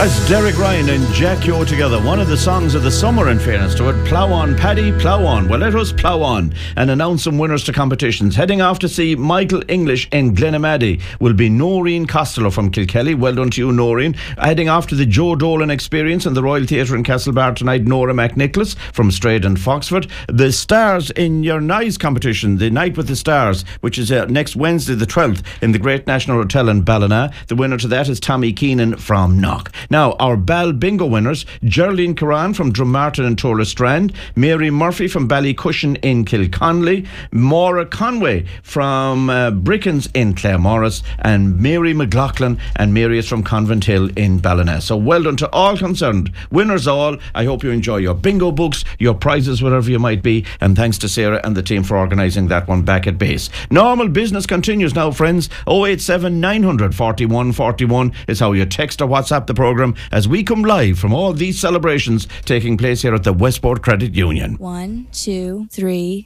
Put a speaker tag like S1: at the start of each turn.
S1: That's Derek Ryan and Jack Yo together. One of the songs of the summer, in fairness to it. Plough on, Paddy, plough on. Well, let us plough on and announce some winners to competitions. Heading off to see Michael English in Glenamaddy will be Noreen Costello from Kilkelly. Well done to you, Noreen. Heading off to the Joe Dolan Experience in the Royal Theatre in Castlebar tonight, Nora McNicholas from Strayed and Foxford. The stars in your NICE competition, the Night with the Stars, which is next Wednesday the 12th in the Great National Hotel in Ballina. The winner to that is Tommy Keenan from Knock. Now, our Bal Bingo winners, Geraldine Curran from Drummartin and Tollastrand, Mary Murphy from Ballycushion in Kilconnelly, Maura Conway from Brickens in Claremorris, and Mary McLaughlin, and Mary is from Convent Hill in Ballina. So well done to all concerned. Winners all. I hope you enjoy your bingo books, your prizes, whatever you might be, and thanks to Sarah and the team for organising that one back at base. Normal business continues now, friends. 087 900 41 41 is how you text or WhatsApp the programme as we come live from all these celebrations taking place here at the Westport Credit Union.
S2: 1, 2, 3